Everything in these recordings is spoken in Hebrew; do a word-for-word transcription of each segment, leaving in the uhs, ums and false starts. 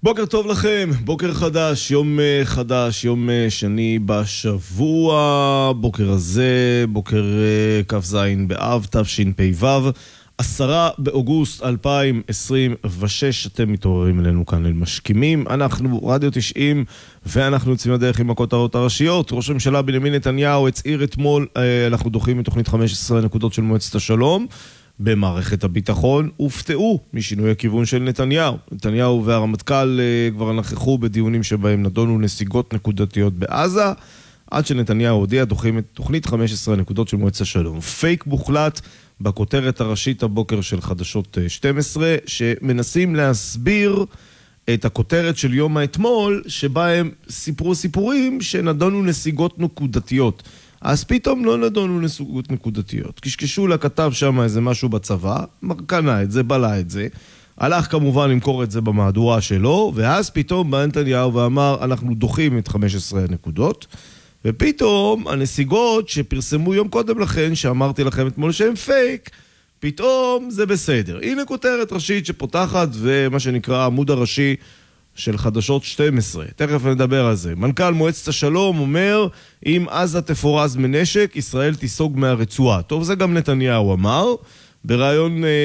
בוקר טוב לכם, בוקר חדש, יום חדש, יום שני בשבוע, בוקר הזה, בוקר כ"ז באב, תשפ"ו, עשרה באוגוסט אלפיים עשרים ושש, אתם מתעוררים אלינו כאן למשכימים, אנחנו רדיו תשעים ואנחנו יוצאים לדרך עם הכותרות הראשיות. ראש הממשלה בנימין נתניהו הצהיר אתמול, אנחנו דוחים את תוכנית חמש עשרה נקודות של מועצת השלום, במערכת הביטחון הופתעו משינוי הכיוון של נתניהו. נתניהו והרמטכ"ל כבר נכחו בדיונים שבהם נדונו נסיגות נקודתיות בעזה, עד שנתניהו הודיע דוחים את תוכנית חמש עשרה נקודות של מועצת השלום. פייק מוחלט בכותרת הראשית הבוקר של חדשות שתים עשרה, שמנסים להסביר את הכותרת של יום האתמול, שבה הם סיפרו סיפורים שנדונו נסיגות נקודתיות. אז פתאום לא נדונו נסיגות נקודתיות. קשקשו לכתב שם איזה משהו בצבא, קנה את זה, בלה את זה, הלך כמובן למכור את זה במהדורה שלו, ואז פתאום בא נתניהו ואמר, אנחנו דוחים את חמש עשרה נקודות, ופתאום הנסיגות שפרסמו יום קודם לכן, שאמרתי לכם אתמול שהם פייק, פתאום זה בסדר. הנה כותרת ראשית שפותחת, ומה שנקרא עמוד הראשי של חדשות שתים עשרה. תכף נדבר על זה. מנכ"ל מועצת השלום אומר, אם עזה תפורז מנשק, ישראל תיסוג מהרצועה. טוב, זה גם נתניהו אמר. ברעיון אה,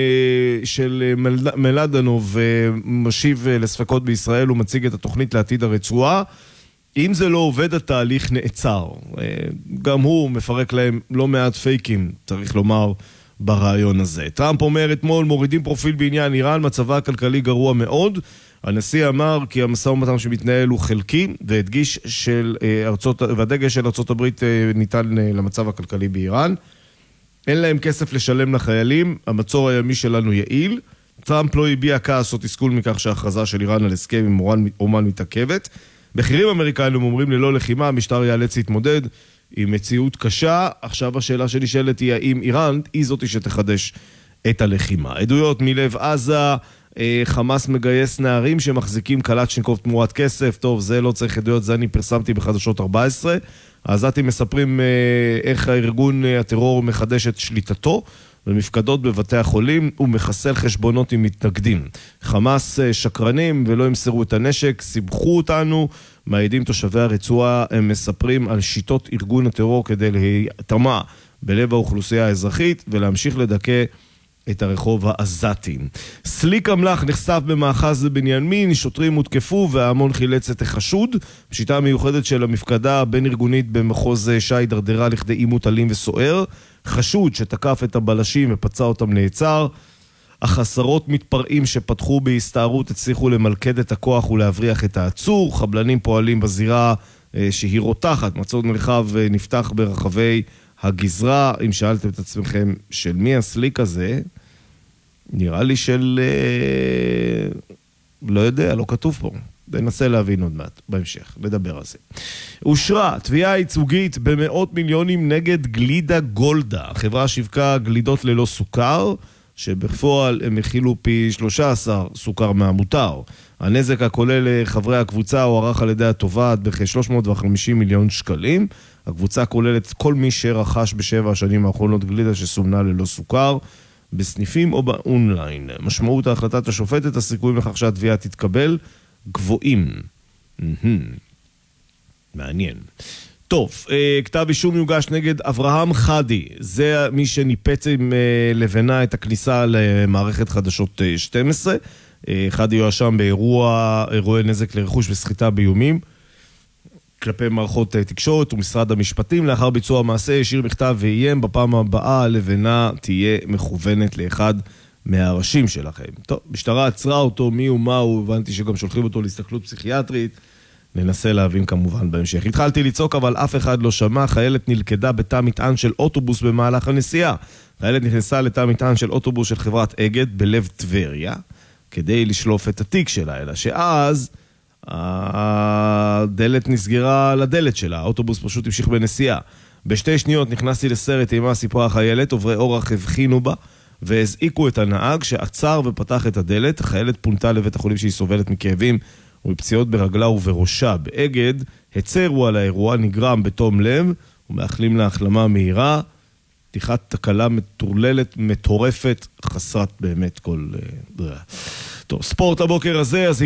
של מל, מלדנוב, אה, משיב אה, לספקות בישראל, הוא מציג את התוכנית לעתיד הרצועה. אם זה לא עובד, התהליך נעצר. אה, גם הוא מפרק להם לא מעט פייקים, צריך לומר, ברעיון הזה. טראמפ אומר אתמול, מורידים פרופיל בעניין איראן, מצבה הכלכלי גרוע מאוד. הנשיא אמר כי המשא ומתן שמתנהל הוא חלקי, והדגיש של ארצות, והדגש של ארצות הברית ניתן למצב הכלכלי באיראן. אין להם כסף לשלם לחיילים, המצור הימי שלנו יעיל. טראמפ לא הביע כעס או תסכול מכך שההכרזה של איראן על הסכם עם אומן מתעכבת. בכירים אמריקאים אומרים ללא לחימה, המשטר ייאלץ להתמודד עם מציאות קשה. עכשיו השאלה שנשאלת היא האם איראן היא זאת שתחדש את הלחימה. עדויות מלב עזה, חמאס מגייס נערים שמחזיקים קלצ'ניקוב תמורת כסף. טוב, זה לא צריך עדויות, זה אני פרסמתי בחדשות ארבע עשרה. אז אתם מספרים איך הארגון הטרור מחדש את שליטתו במפקדות בבתי החולים ומחסל חשבונות עם מתנגדים. חמאס שקרנים ולא ימסרו את הנשק, סיבכו אותנו. מעידים תושבי הרצועה, הם מספרים על שיטות ארגון הטרור כדי להיטמע בלב האוכלוסייה האזרחית ולהמשיך לדכא את הרחוב העזתי. סליק אמל"ח נחשף במאחז בבנימין, שוטרים הותקפו וההמון חילץ את החשוד. פשיטה מיוחדת של המפקדה בין ארגונית במחוז שי דרדרה לכדי עימות אלים וסוער. חשוד שתקף את הבלשים ופצע אותם נעצר. החסרות מתפרעים שפתחו בהסתערות הצליחו למלכד את הכוח ולהבריח את העצור. חבלנים פועלים בזירה שהיא רותחת. מצוד מרחב נפתח ברחבי הגזרה. אם שאלתם את עצמכם של מי הסליק הזה, נראה לי של לא יודע, לא כתוב פה. ננסה להבין עוד מעט בהמשך, לדבר על זה. אושרה תביעה ייצוגית במאות מיליונים נגד גלידה גולדה. החברה שיווקה גלידות ללא סוכר, שבפועל הם הכילו פי שלושה עשר סוכר מהמותר. הנזק הכולל לחברי הקבוצה הוערך על ידי התובעת בכ-שלוש מאות וחמישים מיליון שקלים. הקבוצה כוללת כל מי שרכש בשבע השנים האחרונות גלידה שסומנה ללא סוכר, בסניפים או באונליין. משמעות ההחלטת השופטת, הסיכויים לכך שהתביעה תתקבל, גבוהים. מעניין. טוב, כתב אישום יוגש נגד אברהם חדי. זה מי שניפץ עם לבנה את הכניסה למערכת חדשות שתים עשרה. חדי יואשם באירוע, אירועי נזק לרכוש וסחיטה באיומים כלפי מערכות תקשורת ומשרד המשפטים. לאחר ביצוע המעשה השאיר מכתב ואיים, בפעם הבאה הלבנה תהיה מכוונת לאחד מהראשים שלכם. טוב, משטרה עצרה אותו, מי ומה הוא, הבנתי שגם שולחים אותו להסתכלות פסיכיאטרית. ננסה להבין כמובן בהמשך. התחלתי לצעוק אבל אף אחד לא שמע. חיילת נלכדה בתא מטען של אוטובוס במהלך הנסיעה. חיילת נכנסה לתא מטען של אוטובוס של חברת אגד בלב טבריה כדי לשלוף את התיק שלה, אלא שאז הדלת נסגרה לדלת שלה, האוטובוס פשוט המשיך בנסיעה. בשתי שניות נכנסתי לסרט אימה, סיפרה החיילת, עוברי אורח הבחינו בה והזעיקו את הנהג שעצר ופתח את הדלת. החיילת פונתה לבית החולים שהיא סובלת מכאבים ובפציעות ברגלה ובראשה. באגד הצרו על האירוע, נגרם בתום לב ומאחלים לה החלמה מהירה. פתיחת תקלה מטורללת, מטורפת, חסרת באמת כל... טוב, ספורט הבוקר הזה, אז